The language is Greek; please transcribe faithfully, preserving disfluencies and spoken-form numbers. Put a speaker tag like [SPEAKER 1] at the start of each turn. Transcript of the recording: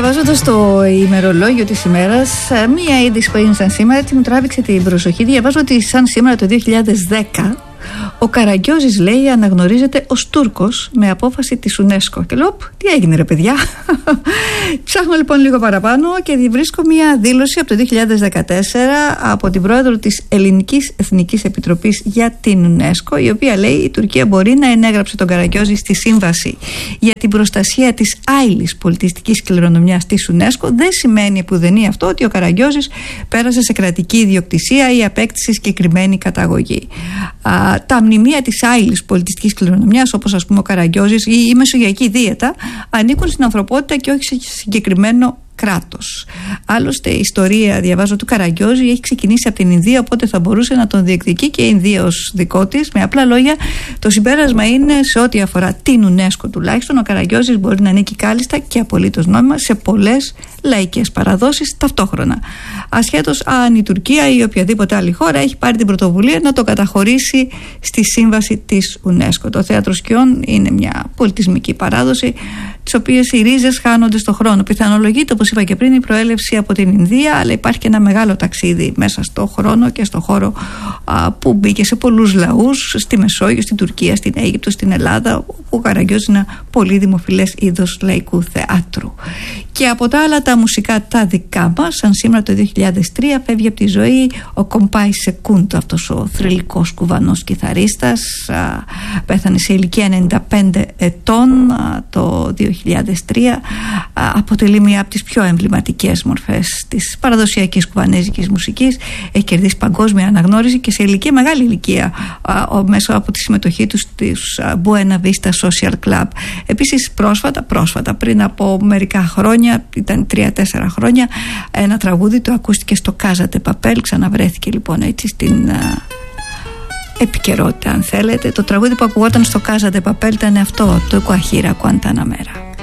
[SPEAKER 1] Διαβάζοντας το ημερολόγιο της ημέρας, μία είδηση που έγινε σαν σήμερα, τι μου τράβηξε την προσοχή. Διαβάζω ότι σαν σήμερα το δύο χιλιάδες δέκα ο Καραγκιόζης, λέει, αναγνωρίζεται ως Τούρκος με απόφαση της UNESCO. Και λέω, τι έγινε ρε παιδιά? Ψάχνω λοιπόν λίγο παραπάνω και βρίσκω μια δήλωση από το δύο χιλιάδες δεκατέσσερα από την πρόεδρο της Ελληνικής Εθνικής Επιτροπής για την UNESCO, η οποία λέει η Τουρκία μπορεί να ενέγραψε τον Καραγκιόζη στη σύμβαση για την προστασία της άειλης πολιτιστικής κληρονομιάς της UNESCO. Δεν σημαίνει επουδενή αυτό ότι ο Καραγκιόζης πέρασε σε κρατική ιδιοκτησία ή απέκτησε συγκεκριμένη καταγωγή. Α, τα μνημεία της άειλης πολιτιστικής κληρονομιάς, όπως ας πούμε ο Καραγκιόζης ή η Μεσογειακή Δίαιτα, ανήκουν στην ανθρωπότητα και όχι σε συγκεκριμένο κράτος. Άλλωστε η ιστορία, διαβάζω, του Καραγκιόζη έχει ξεκινήσει από την Ινδία, οπότε θα μπορούσε να τον διεκδικεί και η Ινδία ως δικό της. Με απλά λόγια, το συμπέρασμα είναι, σε ό,τι αφορά την UNESCO τουλάχιστον, ο Καραγκιόζης μπορεί να ανήκει κάλλιστα και απολύτως νόμιμα σε πολλές λαϊκές παραδόσεις ταυτόχρονα. Ασχέτως αν η Τουρκία ή οποιαδήποτε άλλη χώρα έχει πάρει την πρωτοβουλία να το καταχωρήσει στη σύμβαση της UNESCO. Το θέατρο σκιών είναι μια πολιτισμική παράδοση, τις οποίες οι ρίζες χάνονται στον χρόνο. Πιθανολογείται, όπως είπα και πριν, η προέλευση από την Ινδία, αλλά υπάρχει και ένα μεγάλο ταξίδι μέσα στο χρόνο και στο χώρο α, που μπήκε σε πολλούς λαούς, στη Μεσόγειο, στην Τουρκία, στην Αίγυπτο, στην Ελλάδα, όπου ο Καραγκιόζης είναι ένα πολύ δημοφιλές είδος λαϊκού θεάτρου. Και από τα άλλα τα μουσικά τα δικά μας, σαν σήμερα το δύο χιλιάδες τρία φεύγει από τη ζωή ο Κομπάι Σεκούντο, αυτός ο θρυλικός κουβανός κιθαρίστας. Α, πέθανε σε ηλικία ενενήντα πέντε ετών α, το δύο χιλιάδες τρία. Α, αποτελεί μία από τις πιο εμβληματικές μορφές της παραδοσιακής κουβανέζικης μουσικής. Έχει κερδίσει παγκόσμια αναγνώριση και σε ηλικία, μεγάλη ηλικία, α, ο, μέσω από τη συμμετοχή του στους Buena Vista Social Club. Επίσης πρόσφατα, πρόσφατα πριν από μερικά χρόνια, ήταν τρία-τέσσερα χρόνια, ένα τραγούδι το ακούστηκε στο Casa de Papel, ξαναβρέθηκε λοιπόν έτσι στην α, επικαιρότητα αν θέλετε. Το τραγούδι που ακουγόταν στο Casa de Papel ήταν αυτό, το Κουαχύρα Κουαντάναμέρα.